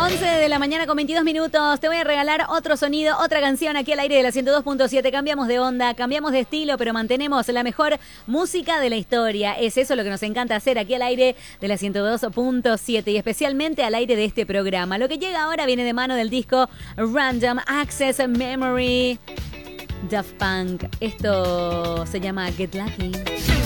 11 de la mañana con 22 minutos. Te voy a regalar otro sonido, otra canción aquí al aire de la 102.7. Cambiamos de onda, cambiamos de estilo, pero mantenemos la mejor música de la historia. Es eso lo que nos encanta hacer aquí al aire de la 102.7 y especialmente al aire de este programa. Lo que llega ahora viene de mano del disco Random Access Memory, Daft Punk. Esto se llama Get Lucky.